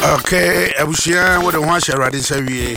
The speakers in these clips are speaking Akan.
Okay, abusia wo de ho ahye rade sawie.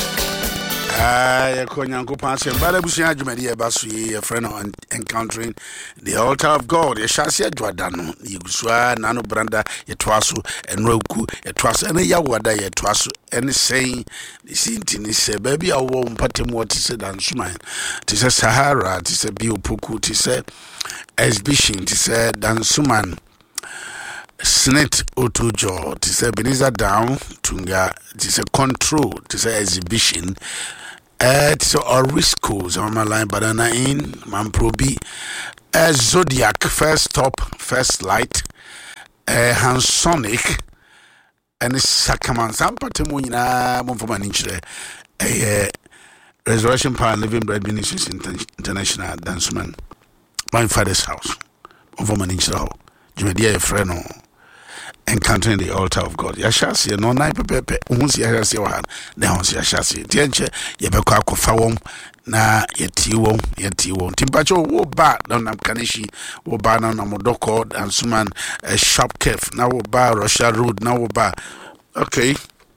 Konyanko pass and balabusia jumedi basu ye friend on encountering the altar of God. Ye shasia dwadano yegusua nano branda ye twaso enroku ye twaso ene yawada ye twaso ene saying the sinti ni se baby awo mpatem what is dan suman. Tise Sahara, tise biopoku, tise exhibition, tise dan suman. Snit Otojo, to say Beniza down, Tunga, to say control, to say exhibition, to say Oriscos on my line, banana in, Mamprobi, Zodiac, first stop, first light, Hansonic, and Sakaman, Sampatemuna, Monfomaninche, Resurrection Power Living Bread Ministries International Danceman, my father's house, Monfomaninche, Jumedia Freno. Encountering the altar of God. Yashasi no nine pepe. Unsi yashasi wahan. Now unsi yashasi. Tienche yebeko akofawom na yetiwo. Timpacho wo ba na namkanishi wo ba na namodoko and suman sharp kef na wo ba Russia Road na wo ba. Okay.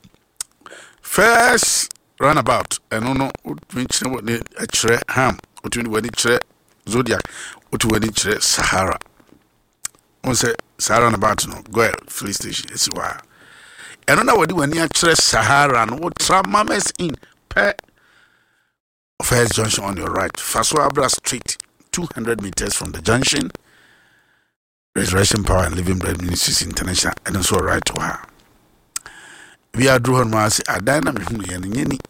First runabout. Eno no utwinchire wo ne achire ham. Utwini wani chire Zodiac. Utwini chire Sahara. Onse Sahara na Batno, go free station. It's why. And on our when you Sahara and what mamas in per First Junction on your right. Faswa Abra Street, 200 meters from the junction. Resurrection Power and Living Bread Ministries International, and also right to her. We are drawing mass a dynamic and yeni.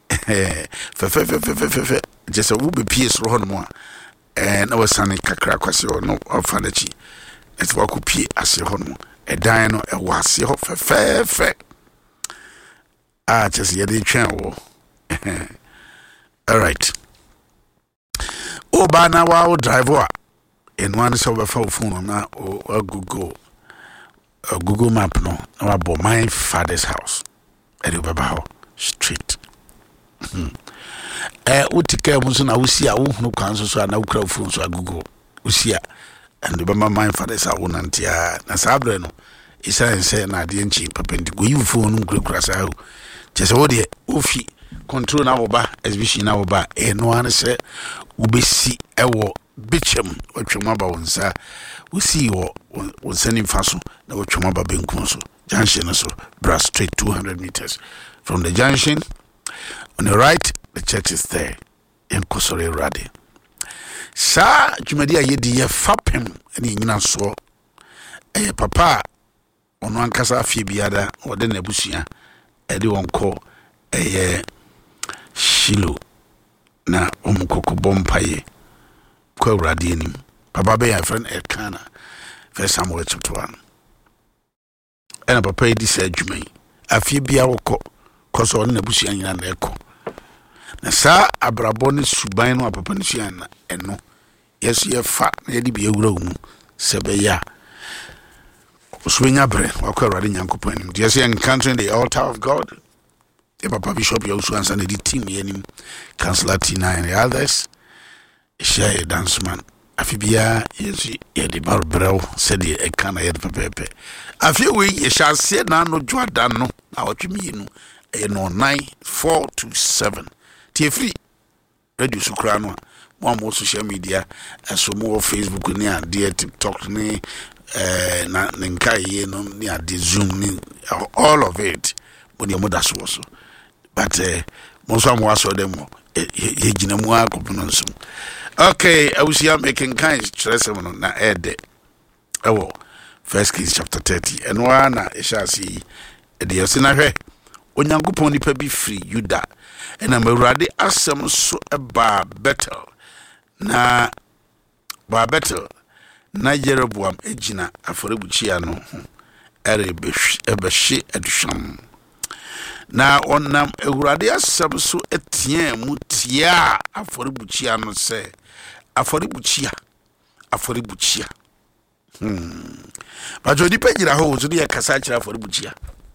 Just a wooby piece rohon more. And our son Kakra Kwasio, no orphanage. It's what could be as a home, a dino, a was your fair. Just yet a channel. All right. Oh, by now, I will drive over. And one is over phone now or Google map no about my father's house. At the street. Utika Musun, I will see a woman who comes so I now crowd phones so I Google. Usia. And the my father's are one antia Nasabreno. Is I say na dienchi papendigo you phone grasa. Just what the Ufi control now ba exhibition now ba no one say ubesi ewo bichem otwemaba wonsa we see wo sending faso na otwemaba benkunso junction so Brass Street 200 meters from the junction on the right the church is there in Kosore Rade. Sa jumadia yedi ye fapem ni nyina so papa ono ankasa afie biada ode na busua ede wonko Shilo na omukoko bompaye kwa urade anim papa be ya friend Elkana First Samuel chapter 1 ena papa edi sa adwuma afie bia wokọ koso ono na busua nyina na ekọ na sa abrabo ne suban no papa ne sua na eno yes ye fa na yedi bi ewura mu sebeya Uswenya bre wakwa rade nyankopon anim yes ye encountering the altar of God. The Papa Bishop you also answer the team yenim Councillor Tina and the others share dance man afibia yes ye the barbrel said ye e kana ye pepepe afi we ye shall say na no dwadan no na otwemi no e no 9427 tie free radio sukra no mo social media so mo Facebook ni ade TikTok ni na nkai no ni ade Zoom ni all of it when your mother so but most of us saw them ye gina mu akopono so okay I was here making kind stress na ede ewo First Kings chapter 30 and one na e shall see the yosina hwe onyankopon nipa bi free Juda and amawurade asem so eba battle na ba battle na Jeroboam ejina aforebuchia no ere ebehye adusham na onam ewurade asem so etia mu tia aforebuchia no se aforebuchia ba jodi pejira ho zo de kasa kira aforebuchia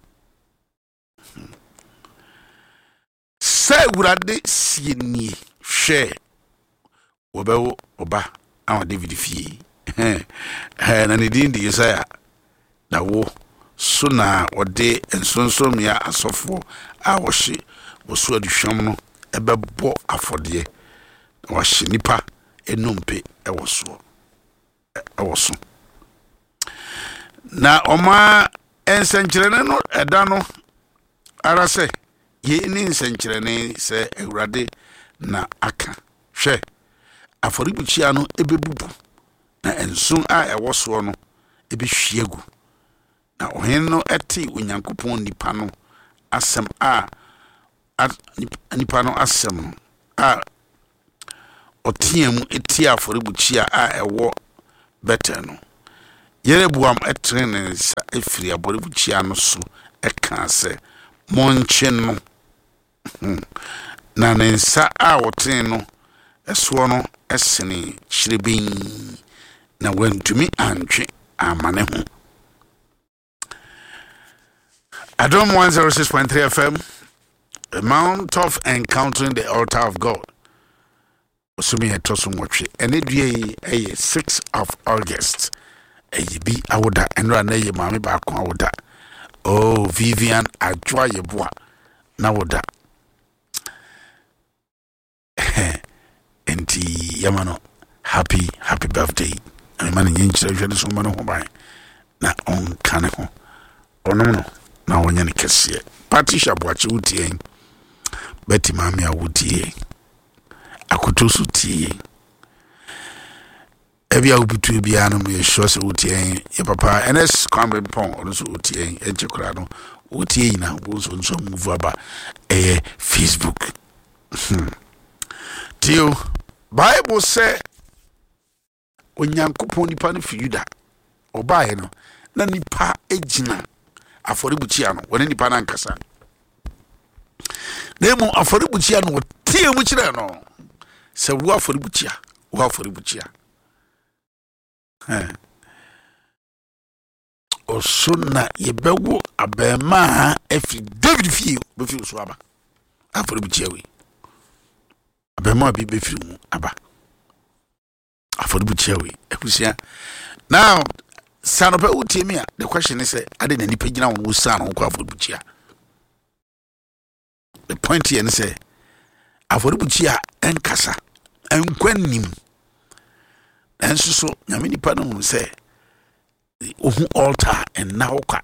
se ewurade sieni hwe obawo oba awon David fie na ne din di Isaiah na wo so na ɔde nsonsoromia asɔfo a wɔhye wɔso aduhwam no ɛbɛbɔ afɔdeɛ na wɔhye nipa enumpe ɛwɔ so na ɔma nsɛnkyerɛne no ɛda no ara sɛ yɛ ni nsɛnkyerɛne sɛ awurade na aka hwɛ afɔrebukyia no ɛbɛbubu na nso a ɛwɔ soɔ no ɛbɛhwie gu na ɔhene no ɛte onyankopɔn nipa no asɛm nipa no asɛm no a ɔteɛ mu ɛti afɔrebukyia a ɛwɔ Bethel no Yeroboam ɛtene ne nsa ɛfiri afɔrebukyia no so ɛka sɛ monche no na ne nsa a wɔtene no ɛsoɔ no ɛsene kyerɛbɛn na wantumi antwe amane ho. Adom 106.3 FM, a mount of encountering the altar of God. Osumi etoso mwotwe. Ene due eye 6 of August. Eye bi awoda enra na eye mame ba ko awoda. Oh, Vivian Ajwa Yeboa na woda. Enti yamano happy birthday. Mani nyinchira hwede so mano ho ban. Na on kane ho. Ono no na wonya ne kese. Patricia Boache wutie. Betty Mami awutie. Akotosu tie. Ebi a ubitu bi anu me sure se wutie. Ye papa NS Kwambe Pon ono so wutie. Enche kura no wutie ina wo so nso move aba Facebook. Tio Bible say Onyankopɔn nipa no fi Yuda ɔbaaye no na nipa ejina afɔrebukyia no wɔne nipa na nkasa na emu afɔrebukyia no tie mu kyerɛ no sɛ wo afɔrebukyia ɔso na yɛbɛwo abɛɛma afi David fie bɛfiri so aba afɔrebukyia we abɛɛma bi bɛfiri mu aba afɔrebukyia we akusia. Now sanopa utie a the question is ade na nipa gina wo sa no kwa afɔrebukyia. The point here is afɔrebukyia enkasa enkwanim enso so nyame nipa no sɛ ohu altar and na okwa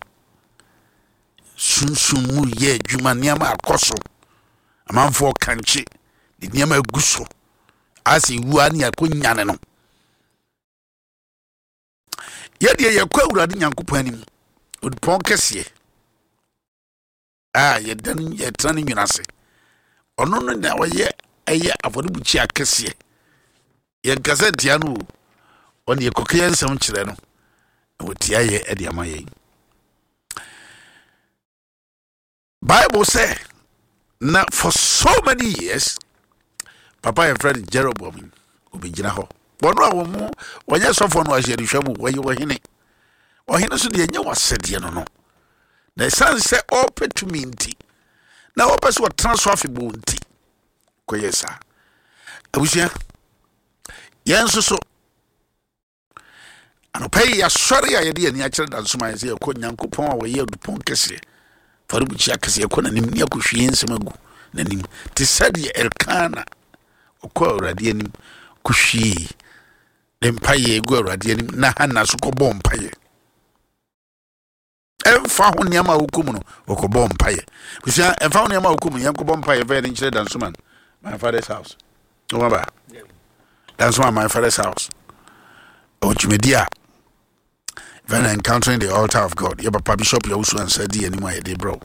sunsun mu ye adwuma niama akoso amanfo kanche de niama aguso asi wuani akonyane no yɛde yɛkɔ awurade nyankopɔn anim odpɔn kɛseɛ yɛdan yɛtena ne nwinase ɔno no na wɔyɛ ɛyɛ afɔrebukyia kɛseɛ yɛnkasa ntia no ɔne yɛkɔka yɛ nsɛm kyerɛ no na wɔtia yɛ ɛde ama yɛn. Bible say na for so many years papa and friend Jeroboam obigyina hɔ bono a wo mu wanya sofo no ahye rehwa mu wayi ohene so de nya wasede no no na sanse opportunity na opese what transfer fibo nti koyesa abusia yenso so anopai ya sori ya yede ani akere dan soma yese ko nyankopon a waye dupon kese farubuchi akese ko na nim ni akohwie nsem agu na nim ti sade Elkana okɔ awurade anim kuhwie empaye egu awurade anim na Hana so kɔ bɔ mpaye emfa ho niama wokum no okɔbɔ mpaye busia emfa ho niama wokum yɛnkɔ bɔ mpaye ve ne nkyerɛ dansoman my father's house no baba dansoman my father's house Ochimedia when encountering the altar of God your papa bishop ya usu and said anymore ye bro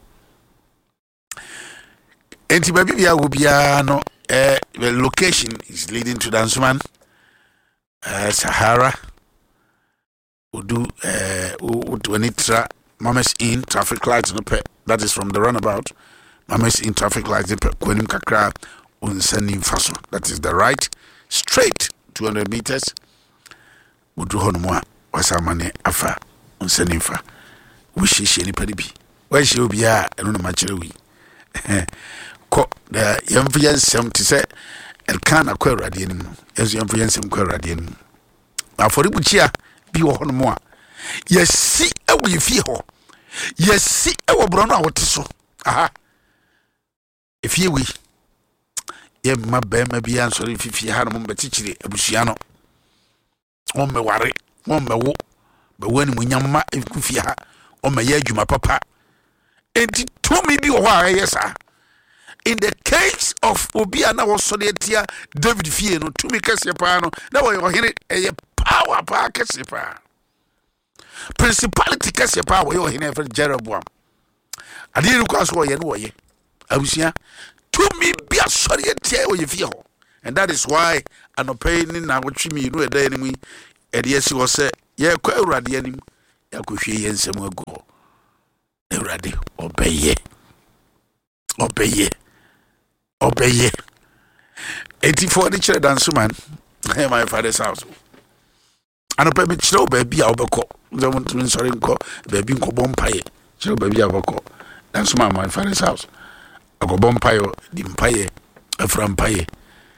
enti baby bia wo bia no the location is leading to Dansoman Sahara Udu Udwanitra Mames in traffic lights no pe that is from the runabout Mames in traffic lights Kwenim Kakra Unsenim Faso that is the right straight 200 meters Udu Honmoa wasamane afa Unsenim fa wishishi ni padibi washi ubia enuna machirewi ko da yamfiyan sem ti se Elkana kwa awurade anim no yesu yamfiyan sem kwa awurade anim afɔrebukyia bi wɔ hɔ no mo a yɛsi ɛwɔ yɛfie hɔ Yes, see, I will run out so. Aha. If you we, ye my bear may be answering if you had a moment teaching a busiano. On me worry, on me wo, but when we yamma if you ha, on my year, my papa. And it told me be a while, yes, sir. In the case of Obiana was Soletia, David Fiano, to me Cassiapano, that way you're hearing a power pa Cassiapa. Principality Cassiapa, you're hearing for Jeroboam. I didn't cross way and way. I was here. To me be a Soletia or you feel. And that is why I'm not paying in now what you mean with the enemy. And yes, he was said, yeah, quite ready enemy. I could hear and some go. Ready, obey ye. Obey ye. Obey ye. 84 the children dance man. My father's house. And a baby chill baby albako. The one to sorry call baby ko bompire. Chill baby albako. That's my father's house. I go bompire, dimpaye, a frampaye.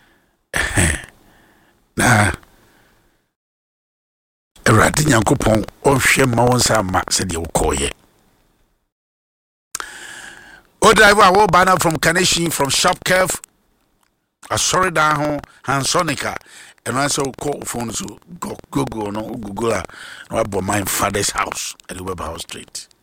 Nah. A ratting yankopon or shame mounsa max said you call ye. O driver, I banner from Kaneshi, from Shop Curve, a sorry down home, Hansonica, and I saw call phones to Google, no Google, no about my father's house at the Web House Street.